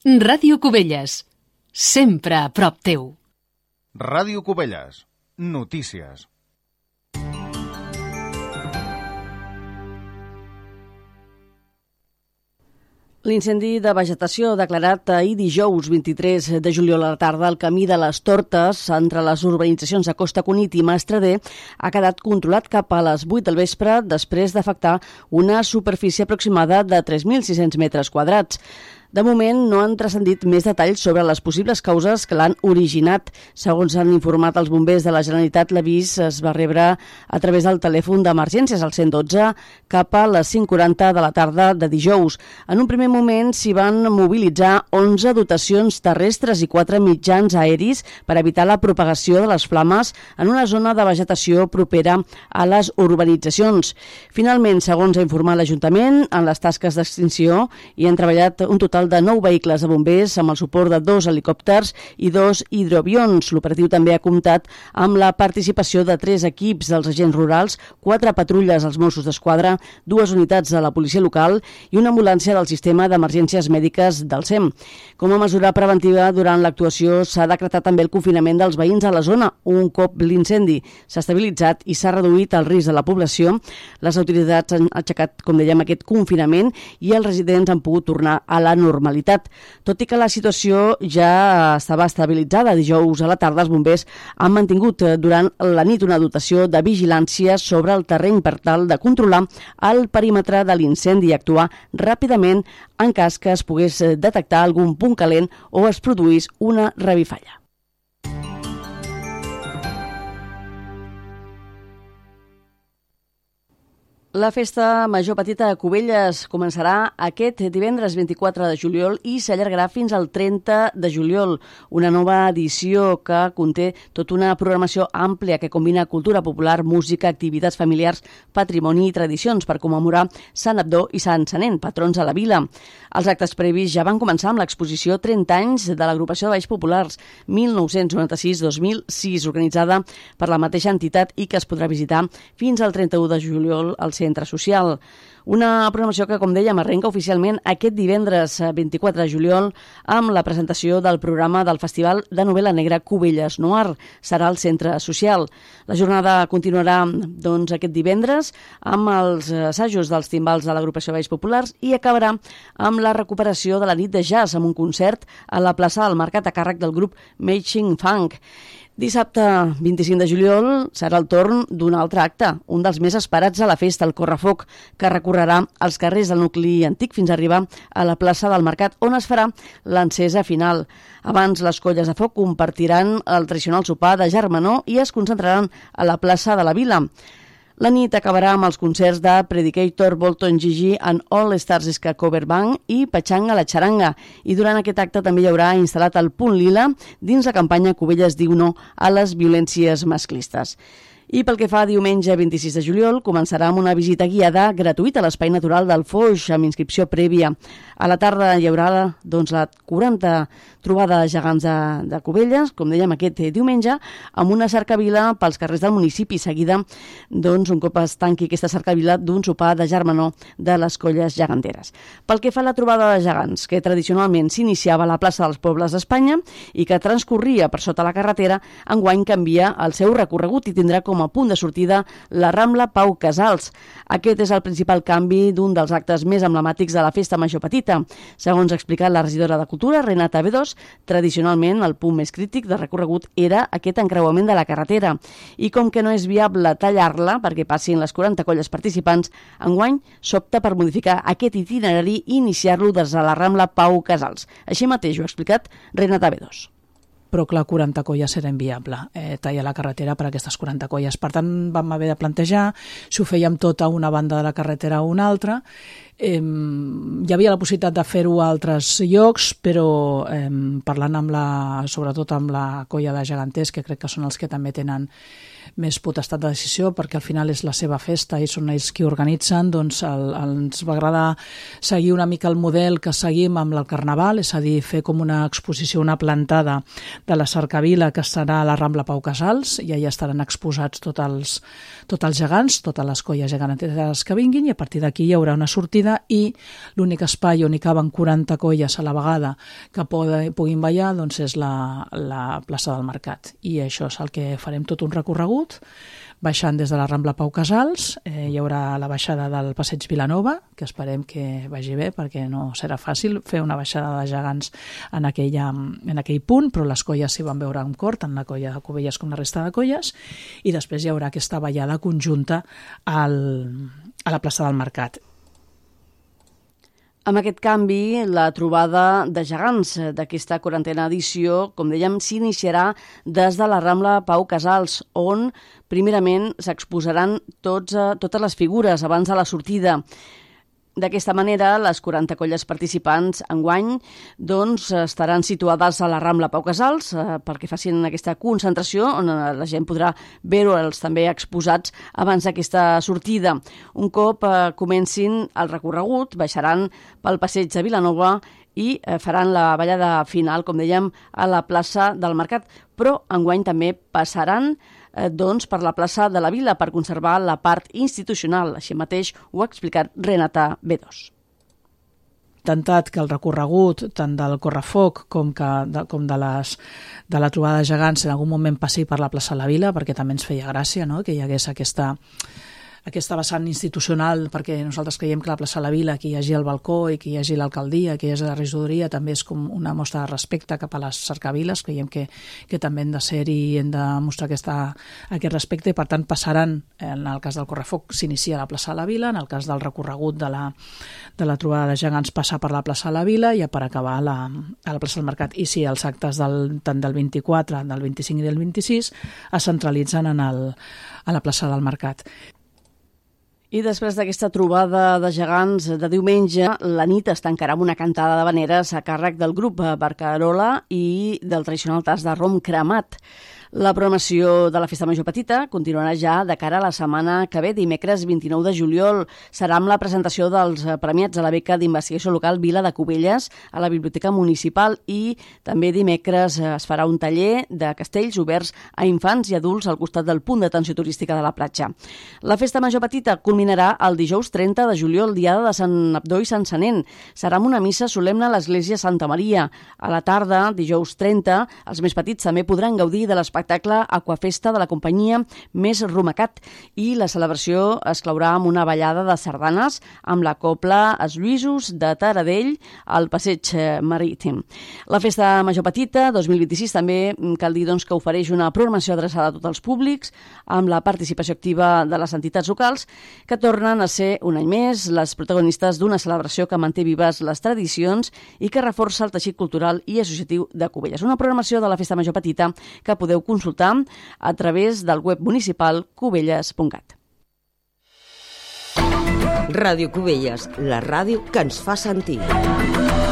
Ràdio Cubelles, sempre a prop teu. Ràdio Cubelles, notícies. L'incendi de vegetació declarat ahir dijous 23 de juliol a la tarda al camí de les Tortes entre les urbanitzacions de Costa Cunit i Mastrader ha quedat controlat cap a les 8 del vespre després d'afectar una superfície aproximada de 3.600 metres quadrats. De moment, no han transcendit més detalls sobre les possibles causes que l'han originat. Segons han informat els bombers de la Generalitat, l'avís es va rebre a través del telèfon d'emergències al 112 cap a les 5:40 de la tarda de dijous. En un primer moment s'hi van mobilitzar 11 dotacions terrestres i 4 mitjans aeris per evitar la propagació de les flames en una zona de vegetació propera a les urbanitzacions. Finalment, segons ha informat l'Ajuntament, en les tasques d'extinció hi han treballat un total de 9 vehicles de bombers amb el suport de 2 helicòpters i 2 hidroavions. L'operatiu també ha comptat amb la participació de 3 equips dels agents rurals, 4 patrulles als Mossos d'Esquadra, 2 unitats de la policia local i una ambulància del sistema d'emergències mèdiques del SEM. Com a mesura preventiva, durant l'actuació s'ha decretat també el confinament dels veïns a la zona. Un cop l'incendi s'ha estabilitzat i s'ha reduït el risc de la població, les autoritats han aixecat, com dèiem, aquest confinament i els residents han pogut tornar a la normalitat. Tot i que la situació ja estava estabilitzada, dijous a la tarda els bombers han mantingut durant la nit una dotació de vigilància sobre el terreny per tal de controlar el perímetre de l'incendi i actuar ràpidament en cas que es pogués detectar algun punt calent o es produís una revifalla. La festa major petita de Cubelles començarà aquest divendres 24 de juliol i s'allargarà fins al 30 de juliol. Una nova edició que conté tota una programació àmplia que combina cultura popular, música, activitats familiars, patrimoni i tradicions per commemorar Sant Abdó i Sant Sanent, patrons de la vila. Els actes previs ja van començar amb l'exposició 30 anys de l'agrupació de balls populars 1996-2006, organitzada per la mateixa entitat i que es podrà visitar fins al 31 de juliol al Centre Social. Una programació que, com dèiem, arrenca oficialment aquest divendres 24 de juliol amb la presentació del programa del Festival de Novel·la Negra Cubelles Noir. Serà al Centre Social. La jornada continuarà aquest divendres amb els assajos dels timbals de l'agrupació de balls populars i acabarà amb la recuperació de la nit de jazz amb un concert a la plaça del Mercat a càrrec del grup Making Funk. Dissabte 25 de juliol serà el torn d'un altre acte, un dels més esperats a la festa, el Correfoc, que recorrerà els carrers del nucli antic fins a arribar a la plaça del Mercat, on es farà l'encesa final. Abans, les colles de foc compartiran el tradicional sopar de germanor i es concentraran a la plaça de la Vila. La nit acabarà amb els concerts de Predicator, Bolton Gigi and All Stars Ska Cover Band i Pachanga la Charanga. I durant aquest acte també hi haurà instal·lat el Punt Lila dins la campanya Cubelles diu no a les violències masclistes. I pel que fa a diumenge 26 de juliol, començarà amb una visita guiada gratuïta a l'Espai Natural del Foix, amb inscripció prèvia. A la tarda hi haurà la 40 trobada de gegants de Cubelles, com dèiem aquest diumenge, amb una cercavila pels carrers del municipi, seguida, un cop es tanqui aquesta cercavila, d'un sopar de germanor de les colles geganteres. Pel que fa a la trobada de gegants, que tradicionalment s'iniciava a la plaça dels Pobles d'Espanya i que transcorria per sota la carretera, enguany canvia el seu recorregut i tindrà com a punt de sortida la Rambla Pau Casals. Aquest és el principal canvi d'un dels actes més emblemàtics de la festa major petita. Segons ha explicat la regidora de Cultura, Renata Bedós, tradicionalment el punt més crític de recorregut era aquest encreuament de la carretera. I com que no és viable tallar-la perquè passin les 40 colles participants, enguany s'opta per modificar aquest itinerari i iniciar-lo des de la Rambla Pau Casals. Així mateix ho ha explicat Renata Bedós. Però clar, 40 colles era inviable, tallar la carretera per a aquestes 40 colles. Per tant, vam haver de plantejar si ho fèiem tot a una banda de la carretera o una altra. Hi havia la possibilitat de fer-ho a altres llocs, però parlant sobretot amb la colla de geganters, que crec que són els que també tenen més potestat de decisió, perquè al final és la seva festa i són ells qui organitzen, doncs ens va agradar seguir una mica el model que seguim amb el Carnaval, és a dir, fer com una exposició, una plantada de la cercavila, que serà a la Rambla Pau Casals, i allà estaran exposats tots els gegants, totes les colles geganteres que vinguin, i a partir d'aquí hi haurà una sortida, i l'únic espai on hi caben 40 colles a la vegada que puguin ballar doncs és la plaça del Mercat. I això és el que farem, tot un recorregut, baixant des de la Rambla Pau Casals. Hi haurà la baixada del Passeig Vilanova, que esperem que vagi bé, perquè no serà fàcil fer una baixada de gegants en aquell punt, però les colles s'hi van veure amb cor, tant la colla de Cubelles com la resta de colles, i després hi haurà aquesta ballada conjunta a la plaça del Mercat. Amb aquest canvi, la trobada de gegants d'aquesta 40a edició, com dèiem, s'iniciarà des de la Rambla Pau Casals, on primerament s'exposaran totes les figures abans de la sortida. D'aquesta manera, les 40 colles participants enguany estaran situades a la Rambla Pau Casals perquè facin aquesta concentració on la gent podrà veure'ls també exposats abans d'aquesta sortida. Un cop comencin el recorregut, baixaran pel passeig de Vilanova i faran la ballada final, com dèiem, a la plaça del Mercat, però enguany també passaran per la plaça de la Vila per conservar la part institucional. Així mateix ho ha explicat Renata B2. Intentat que el recorregut tant del correfoc com de la trobada de gegants en algun moment passi per la plaça de la Vila, perquè també ens feia gràcia, no?, que hi hagués aquesta vessant institucional, perquè nosaltres creiem que la plaça de la Vila, que hi hagi el balcó i que hi hagi l'alcaldia, que hi hagi la regidoria, també és com una mostra de respecte cap a les cercaviles. Creiem que també hem de ser i hem de mostrar aquest respecte, i per tant passaran, en el cas del correfoc s'inicia a la plaça de la Vila, en el cas del recorregut de la trobada de gegants passa per la plaça de la Vila i per acabar a la plaça del Mercat. I sí, els actes tant del 24, del 25 i del 26 es centralitzen a la plaça del Mercat. I després d'aquesta trobada de gegants de diumenge, la nit es tancarà amb una cantada d'havaneres a càrrec del grup Barcarola i del tradicional tas de rom cremat. La programació de la Festa Major Petita continuarà ja de cara a la setmana que ve, dimecres 29 de juliol. Serà amb la presentació dels premiats a la beca d'investigació local Vila de Cubelles a la Biblioteca Municipal, i també dimecres es farà un taller de castells oberts a infants i adults al costat del punt d'atenció turística de la platja. La Festa Major Petita culminarà el dijous 30 de juliol, diada de Sant Abdó i Sant Sanent. Serà amb una missa solemne a l'església Santa Maria. A la tarda, dijous 30, els més petits també podran gaudir de l'espectacle Aquafesta de la companyia Més Rumacat, i la celebració es claurà amb una ballada de sardanes amb la cobla Els Lluïsos de Taradell al Passeig Marítim. La Festa Major Petita 2026 també cal dir que ofereix una programació adreçada a tots els públics, amb la participació activa de les entitats locals, que tornen a ser un any més les protagonistes d'una celebració que manté vives les tradicions i que reforça el teixit cultural i associatiu de Cubelles. Una programació de la Festa Major Petita que podeu consultar a través del web municipal cubelles.cat. Ràdio Cubelles, la ràdio que ens fa sentir.